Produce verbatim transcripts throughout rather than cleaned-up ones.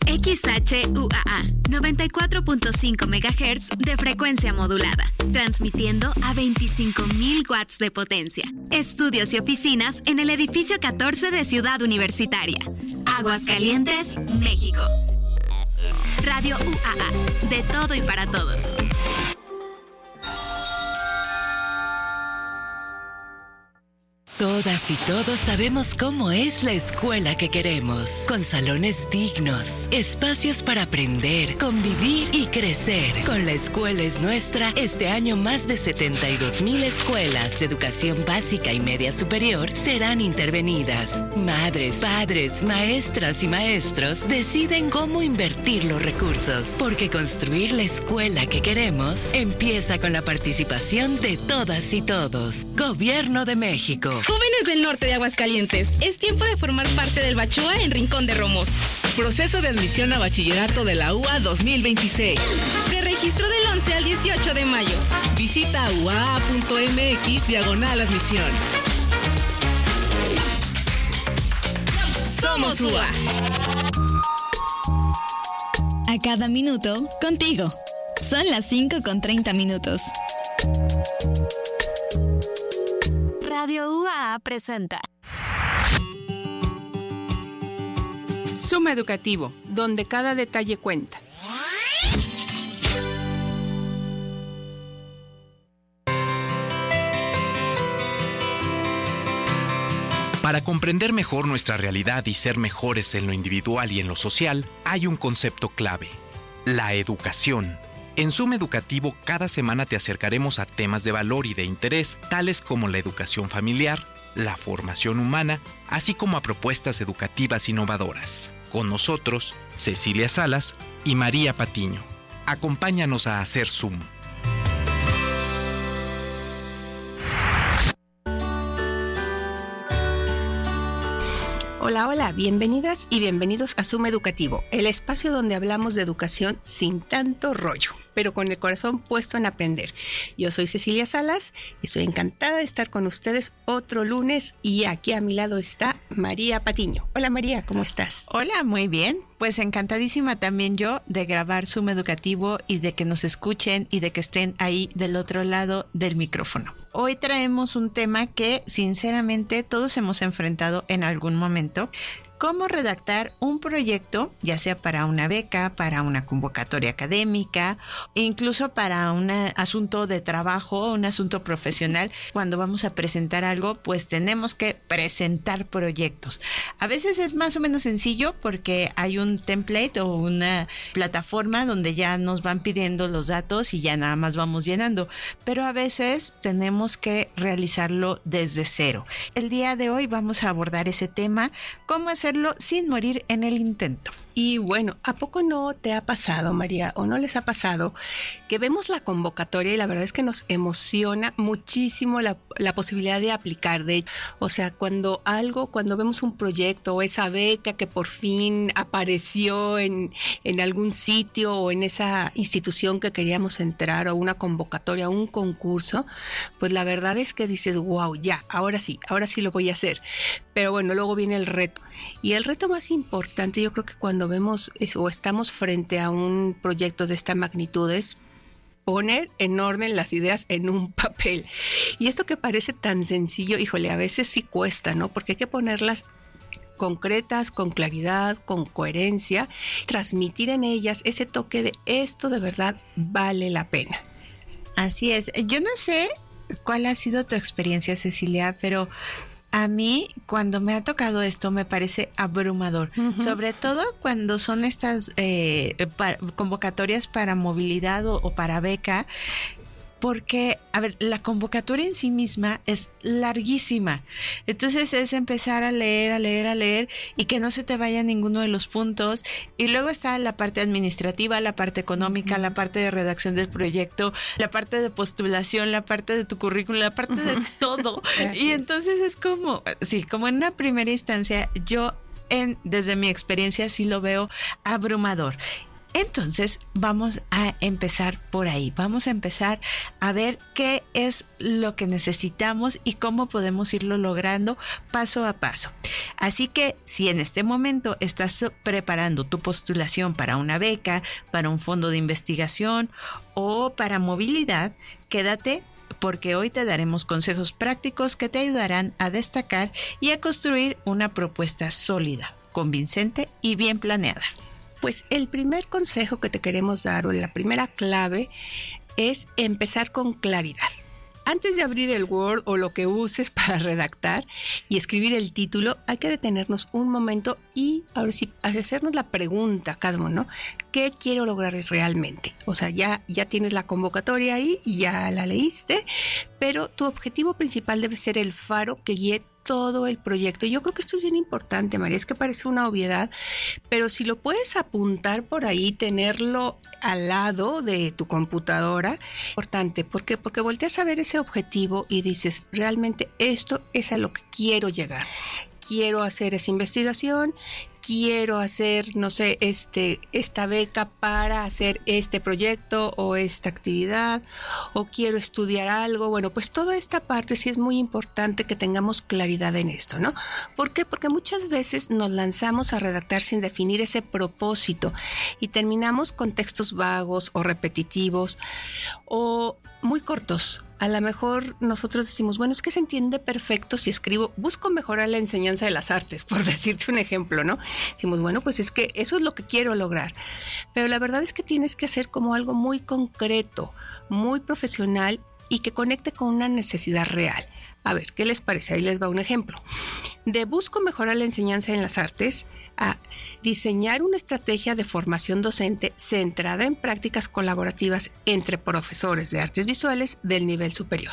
X H U A A, noventa y cuatro punto cinco megahertz de frecuencia modulada, transmitiendo a veinticinco mil watts de potencia. Estudios y oficinas en el edificio catorce de Ciudad Universitaria. Aguascalientes, México. Radio U A A, de todo y para todos. Todas y todos sabemos cómo es la escuela que queremos, con salones dignos, espacios para aprender, convivir y crecer. Con La Escuela es Nuestra, este año más de setenta y dos mil escuelas de educación básica y media superior serán intervenidas. Madres, padres, maestras y maestros deciden cómo invertir los recursos, porque construir la escuela que queremos empieza con la participación de todas y todos. Gobierno de México. Jóvenes del norte de Aguascalientes, es tiempo de formar parte del Bachúa en Rincón de Romos. Proceso de admisión a bachillerato de la U A dos mil veintiséis. Preregistro del once al dieciocho de mayo. Visita u a a punto m x diagonal admisión. Somos U A. A cada minuto, contigo. Son las cinco con treinta minutos. Radio U A A presenta Suma Educativo, donde cada detalle cuenta. Para comprender mejor nuestra realidad y ser mejores en lo individual y en lo social, hay un concepto clave: la educación. En Suma Educativo, cada semana te acercaremos a temas de valor y de interés, tales como la educación familiar, la formación humana, así como a propuestas educativas innovadoras. Con nosotros, Cecilia Salas y María Patiño. Acompáñanos a hacer Zoom. Hola, hola, bienvenidas y bienvenidos a Suma Educativo, el espacio donde hablamos de educación sin tanto rollo, pero con el corazón puesto en aprender. Yo soy Cecilia Salas y estoy encantada de estar con ustedes otro lunes, y aquí a mi lado está María Patiño. Hola María, ¿cómo estás? Hola, muy bien. Pues encantadísima también yo de grabar Suma Educativo y de que nos escuchen y de que estén ahí del otro lado del micrófono. Hoy traemos un tema que sinceramente todos hemos enfrentado en algún momento: cómo redactar un proyecto, ya sea para una beca, para una convocatoria académica, incluso para un asunto de trabajo, un asunto profesional. Cuando vamos a presentar algo, pues tenemos que presentar proyectos. A veces es más o menos sencillo porque hay un template o una plataforma donde ya nos van pidiendo los datos y ya nada más vamos llenando, pero a veces tenemos que realizarlo desde cero. El día de hoy vamos a abordar ese tema: cómo hacer sin morir en el intento. Y bueno, ¿a poco no te ha pasado, María, o no les ha pasado que vemos la convocatoria y la verdad es que nos emociona muchísimo la, la posibilidad de aplicar? De, o sea, cuando algo, cuando vemos un proyecto o esa beca que por fin apareció en, en algún sitio o en esa institución que queríamos entrar, o una convocatoria, un concurso, pues la verdad es que dices, wow, ya, ahora sí, ahora sí lo voy a hacer. Pero bueno, luego viene el reto. Y el reto más importante, yo creo que cuando vemos es, o estamos frente a un proyecto de esta magnitud, es poner en orden las ideas en un papel. Y esto que parece tan sencillo, híjole, a veces sí cuesta, ¿no? Porque hay que ponerlas concretas, con claridad, con coherencia, transmitir en ellas ese toque de esto de verdad vale la pena. Así es. Yo no sé cuál ha sido tu experiencia, Cecilia, pero a mí, cuando me ha tocado esto, me parece abrumador. Uh-huh. Sobre todo cuando son estas eh, para, convocatorias para movilidad o, o para beca. Porque, a ver, la convocatoria en sí misma es larguísima. Entonces es empezar a leer, a leer, a leer y que no se te vaya ninguno de los puntos. Y luego está la parte administrativa, la parte económica, uh-huh. la parte de redacción del proyecto, la parte de postulación, la parte de tu currículum, la parte uh-huh. de todo. Y entonces es como, sí, como en una primera instancia, yo en, desde mi experiencia sí lo veo abrumador. Entonces vamos a empezar por ahí, vamos a empezar a ver qué es lo que necesitamos y cómo podemos irlo logrando paso a paso. Así que si en este momento estás preparando tu postulación para una beca, para un fondo de investigación o para movilidad, quédate porque hoy te daremos consejos prácticos que te ayudarán a destacar y a construir una propuesta sólida, convincente y bien planeada. Pues el primer consejo que te queremos dar, o la primera clave, es empezar con claridad. Antes de abrir el Word o lo que uses para redactar y escribir el título, hay que detenernos un momento y ahora sí hacernos la pregunta cada uno, ¿no? ¿Qué quiero lograr realmente? O sea, ya, ya tienes la convocatoria ahí y ya la leíste, pero tu objetivo principal debe ser el faro que guíe todo el proyecto. Yo creo que esto es bien importante, María, es que parece una obviedad, pero si lo puedes apuntar por ahí, tenerlo al lado de tu computadora, importante, ¿por qué? Porque volteas a ver ese objetivo y dices, realmente esto es a lo que quiero llegar. Quiero hacer esa investigación, quiero hacer, no sé, este, esta beca para hacer este proyecto o esta actividad, o quiero estudiar algo. Bueno, pues toda esta parte sí es muy importante que tengamos claridad en esto, ¿no? ¿Por qué? Porque muchas veces nos lanzamos a redactar sin definir ese propósito y terminamos con textos vagos o repetitivos o muy cortos. A lo mejor nosotros decimos, bueno, es que se entiende perfecto si escribo, busco mejorar la enseñanza de las artes, por decirte un ejemplo, ¿no? Decimos, bueno, pues es que eso es lo que quiero lograr. Pero la verdad es que tienes que hacer como algo muy concreto, muy profesional y que conecte con una necesidad real. A ver, ¿qué les parece? Ahí les va un ejemplo. De busco mejorar la enseñanza en las artes a diseñar una estrategia de formación docente centrada en prácticas colaborativas entre profesores de artes visuales del nivel superior.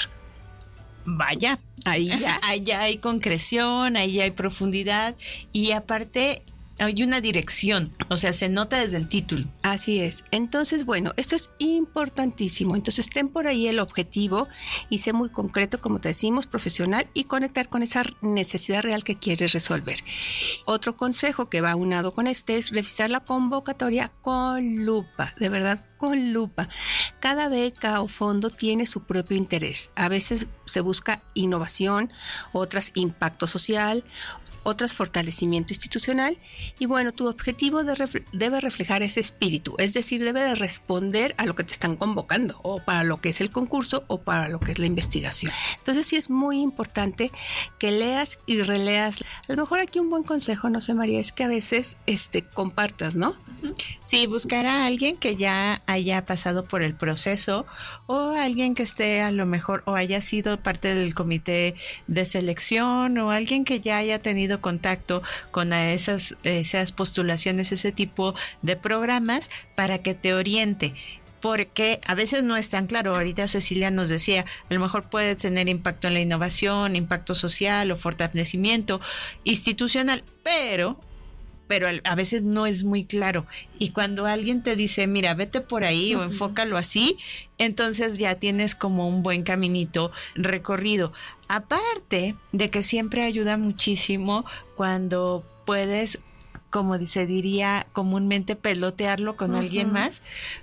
Vaya, ahí ya, ahí ya hay concreción, ahí ya hay profundidad y aparte hay una dirección, o sea, se nota desde el título. Así es. Entonces, bueno, esto es importantísimo. Entonces, ten por ahí el objetivo y sé muy concreto, como te decimos, profesional y conectar con esa necesidad real que quieres resolver. Otro consejo que va aunado con este es revisar la convocatoria con lupa, de verdad, con lupa. Cada beca o fondo tiene su propio interés. A veces se busca innovación, otras impacto social, otras fortalecimiento institucional y bueno, tu objetivo de ref- debe reflejar ese espíritu, es decir, debe de responder a lo que te están convocando o para lo que es el concurso o para lo que es la investigación. Entonces sí es muy importante que leas y releas. A lo mejor aquí un buen consejo, no sé María, es que a veces este, compartas, ¿no? Sí, buscar a alguien que ya haya pasado por el proceso o alguien que esté a lo mejor o haya sido parte del comité de selección o alguien que ya haya tenido contacto con esas, esas postulaciones, ese tipo de programas para que te oriente. Porque a veces no es tan claro. Ahorita Cecilia nos decía, a lo mejor puede tener impacto en la innovación, impacto social o fortalecimiento institucional, pero... pero a veces no es muy claro. Y cuando alguien te dice, mira, vete por ahí uh-huh. o enfócalo así, entonces ya tienes como un buen caminito recorrido. Aparte de que siempre ayuda muchísimo cuando puedes, como se diría comúnmente, pelotearlo con uh-huh. alguien más,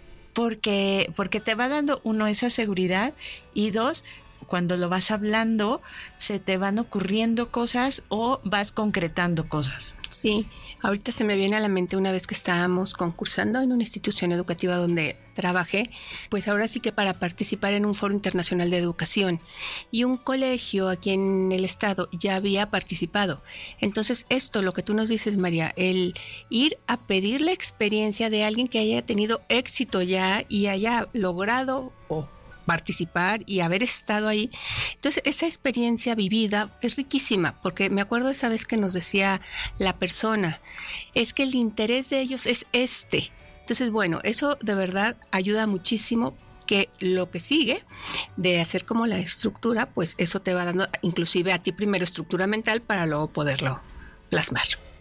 porque, porque te va dando, uno, esa seguridad y dos, cuando lo vas hablando, se te van ocurriendo cosas o vas concretando cosas. Sí, ahorita se me viene a la mente una vez que estábamos concursando en una institución educativa donde trabajé, pues ahora sí que para participar en un foro internacional de educación y un colegio aquí en el estado ya había participado. Entonces esto, lo que tú nos dices María, el ir a pedir la experiencia de alguien que haya tenido éxito ya y haya logrado o participar y haber estado ahí. Entonces esa experiencia vivida es riquísima, porque me acuerdo esa vez que nos decía la persona, es que el interés de ellos es este. Entonces bueno, eso de verdad ayuda muchísimo, que lo que sigue de hacer como la estructura, pues eso te va dando inclusive a ti primero estructura mental para luego poderlo plasmar.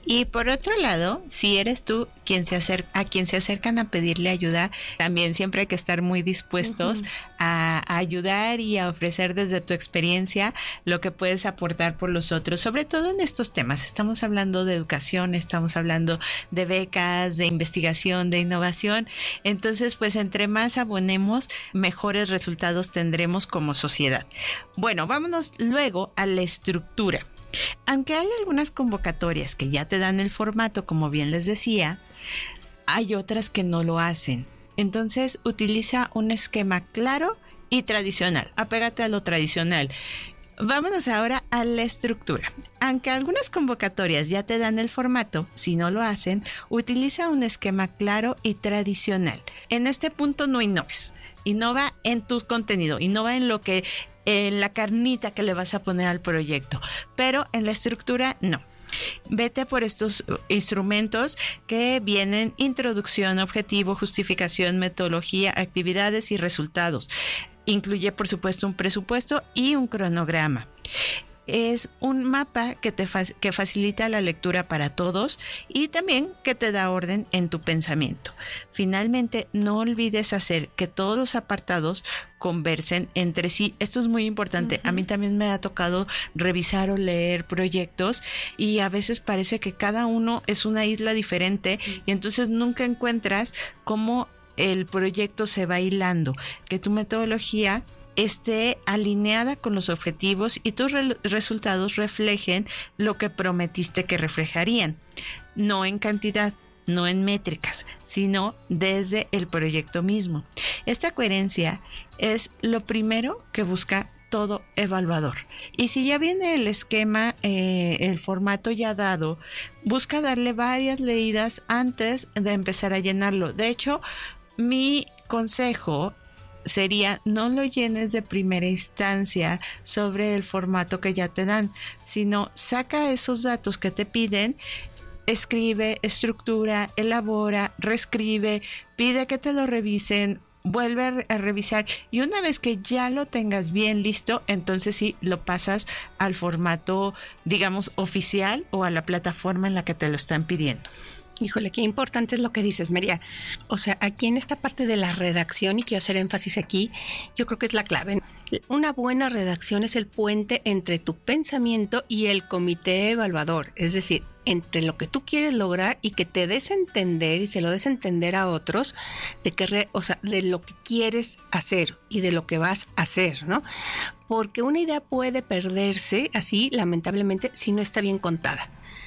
Y por otro lado, si eres tú quien se acerca, a quien se acercan a pedirle ayuda, también siempre hay que estar muy dispuestos uh-huh. a, a ayudar y a ofrecer desde tu experiencia lo que puedes aportar por los otros, sobre todo en estos temas. Estamos hablando de educación, estamos hablando de becas, de investigación, de innovación. Entonces, pues entre más abonemos, mejores resultados tendremos como sociedad. Bueno, vámonos luego a la estructura. Aunque hay algunas convocatorias que ya te dan el formato, como bien les decía, hay otras que no lo hacen. Entonces, utiliza un esquema claro y tradicional. Apégate a lo tradicional. Vámonos ahora a la estructura. Aunque algunas convocatorias ya te dan el formato, si no lo hacen, utiliza un esquema claro y tradicional. En este punto no innoves. Innova en tu contenido, innova en lo que en la carnita que le vas a poner al proyecto, pero en la estructura no. Vete por estos instrumentos que vienen: introducción, objetivo, justificación, metodología, actividades y resultados. Incluye, por supuesto, un presupuesto y un cronograma. Es un mapa que te fa- que facilita la lectura para todos y también que te da orden en tu pensamiento. Finalmente, no olvides hacer que todos los apartados conversen entre sí. Esto es muy importante. Uh-huh. A mí también me ha tocado revisar o leer proyectos y a veces parece que cada uno es una isla diferente uh-huh. y entonces nunca encuentras cómo el proyecto se va hilando, que tu metodología esté alineada con los objetivos y tus re- resultados reflejen lo que prometiste que reflejarían, no en cantidad, no en métricas, sino desde el proyecto mismo. Esta coherencia es lo primero que busca todo evaluador. Y si ya viene el esquema, eh, el formato ya dado, busca darle varias leídas antes de empezar a llenarlo. De hecho, mi consejo sería: no lo llenes de primera instancia sobre el formato que ya te dan, sino saca esos datos que te piden, escribe, estructura, elabora, reescribe, pide que te lo revisen, vuelve a revisar y una vez que ya lo tengas bien listo, entonces sí lo pasas al formato, digamos, oficial o a la plataforma en la que te lo están pidiendo. Híjole, qué importante es lo que dices, María. O sea, aquí en esta parte de la redacción, y quiero hacer énfasis aquí, yo creo que es la clave. Una buena redacción es el puente entre tu pensamiento y el comité evaluador. Es decir, entre lo que tú quieres lograr y que te des a entender y se lo des a entender a otros de que, re, o sea, de lo que quieres hacer y de lo que vas a hacer, ¿no? Porque una idea puede perderse así, lamentablemente, si no está bien contada.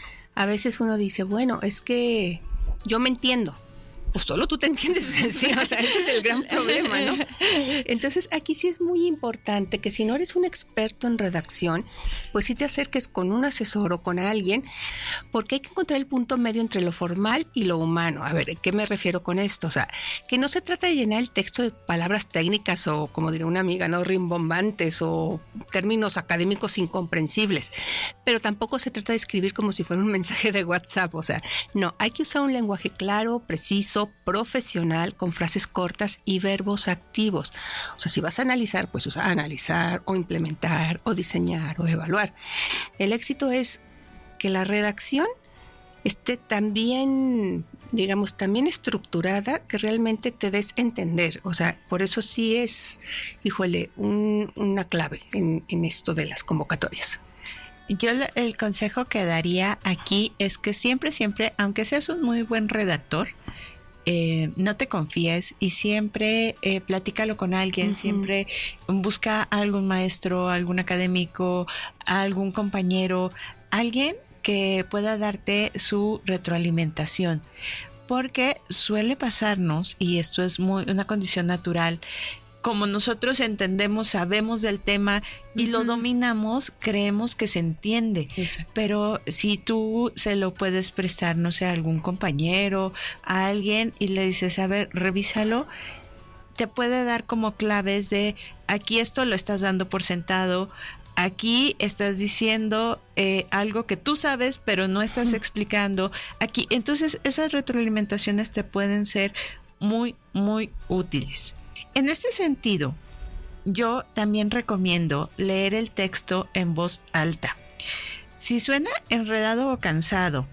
A veces uno dice, bueno, es que yo me entiendo. Pues solo tú te entiendes, sí, o sea, ese es el gran problema, ¿no? Entonces, aquí sí es muy importante que si no eres un experto en redacción, pues sí te acerques con un asesor o con alguien, porque hay que encontrar el punto medio entre lo formal y lo humano. A ver, ¿qué me refiero con esto? O sea, que no se trata de llenar el texto de palabras técnicas o, como diría una amiga, ¿no?, rimbombantes o términos académicos incomprensibles, pero tampoco se trata de escribir como si fuera un mensaje de WhatsApp. O sea, no, hay que usar un lenguaje claro, preciso, profesional, con frases cortas y verbos activos. O sea, si vas a analizar, pues usa analizar o implementar o diseñar o evaluar. El éxito es que la redacción esté también, digamos, también estructurada, que realmente te des a entender. O sea, por eso sí es, híjole, un, una clave en, en esto de las convocatorias. Yo el consejo que daría aquí es que siempre, siempre, aunque seas un muy buen redactor, Eh, no te confíes y siempre eh, platícalo con alguien, uh-huh. Siempre busca a algún maestro, algún académico, algún compañero, alguien que pueda darte su retroalimentación, porque suele pasarnos, y esto es muy una condición natural, como nosotros entendemos, sabemos del tema y uh-huh. lo dominamos, creemos que se entiende. Exacto. Pero si tú se lo puedes prestar, no sé, a algún compañero, a alguien, y le dices, a ver, revísalo, te puede dar como claves de aquí esto lo estás dando por sentado, aquí estás diciendo eh, algo que tú sabes, pero no estás uh-huh. explicando. Aquí, entonces esas retroalimentaciones te pueden ser muy, muy útiles. En este sentido, yo también recomiendo leer el texto en voz alta. Si suena enredado o cansado,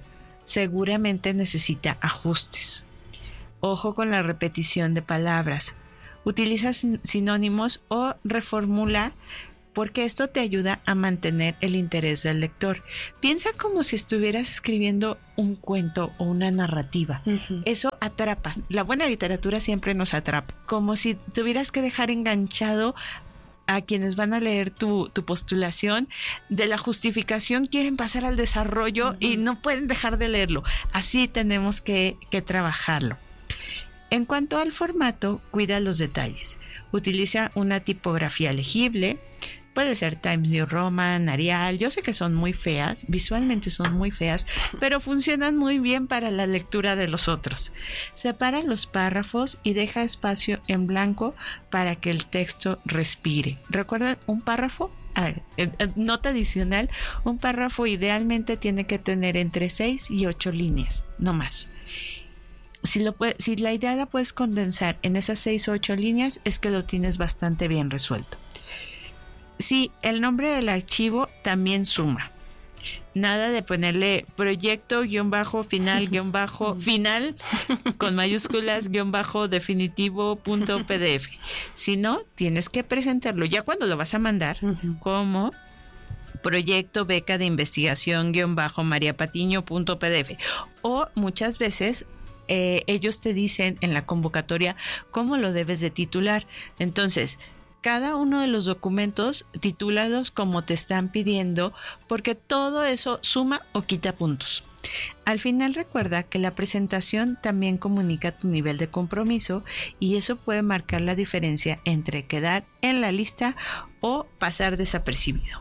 seguramente necesita ajustes. Ojo con la repetición de palabras. Utiliza sin- sinónimos o reformula, porque esto te ayuda a mantener el interés del lector. Piensa como si estuvieras escribiendo un cuento o una narrativa. Uh-huh. Eso atrapa. La buena literatura siempre nos atrapa. Como si tuvieras que dejar enganchado a quienes van a leer tu, tu postulación. De la justificación quieren pasar al desarrollo uh-huh. y no pueden dejar de leerlo. Así tenemos que, que trabajarlo. En cuanto al formato, cuida los detalles. Utiliza una tipografía legible. Puede ser Times New Roman, Arial. Yo sé que son muy feas, visualmente son muy feas, pero funcionan muy bien para la lectura de los otros. Separa los párrafos y deja espacio en blanco para que el texto respire. ¿Recuerdan un párrafo? Ah, nota adicional, un párrafo idealmente tiene que tener entre seis y ocho líneas, no más. Si, lo puede, si la idea la puedes condensar en esas seis o ocho líneas, es que lo tienes bastante bien resuelto. Sí, el nombre del archivo también suma. Nada de ponerle proyecto guión bajo final guión bajo final con mayúsculas guión bajo definitivo punto pdf. Si no, tienes que presentarlo ya cuando lo vas a mandar uh-huh. como proyecto beca de investigación guión bajo mariapatiño punto pdf. O muchas veces eh, ellos te dicen en la convocatoria cómo lo debes de titular. Entonces, cada uno de los documentos, titúlalos como te están pidiendo, porque todo eso suma o quita puntos. Al final recuerda que la presentación también comunica tu nivel de compromiso y eso puede marcar la diferencia entre quedar en la lista o pasar desapercibido.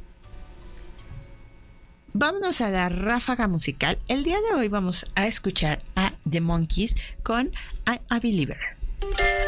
Vámonos a la ráfaga musical. El día de hoy vamos a escuchar a The Monkees con I'm a Believer.